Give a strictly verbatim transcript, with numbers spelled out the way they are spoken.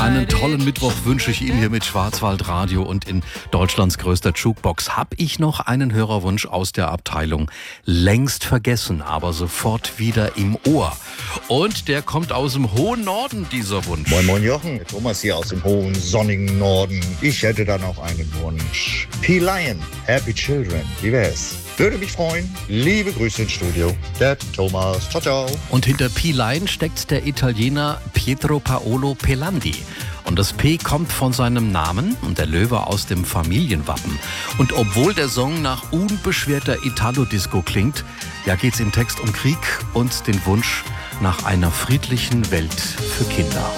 Einen tollen Mittwoch wünsche ich Ihnen hier mit Schwarzwaldradio und in Deutschlands größter Jukebox. Hab ich noch einen Hörerwunsch aus der Abteilung längst vergessen, aber sofort wieder im Ohr. Und der kommt aus dem hohen Norden, dieser Wunsch. Moin Moin Jochen, Thomas hier aus dem hohen sonnigen Norden. Ich hätte da noch einen Wunsch. P-Lion, Happy Children, wie wär's? Würde mich freuen. Liebe Grüße ins Studio. Der Thomas. Ciao, ciao. Und hinter P-Line steckt der Italiener Pietro Paolo Pelandi. Und das P kommt von seinem Namen und der Löwe aus dem Familienwappen. Und obwohl der Song nach unbeschwerter Italo-Disco klingt, ja geht's im Text um Krieg und den Wunsch nach einer friedlichen Welt für Kinder.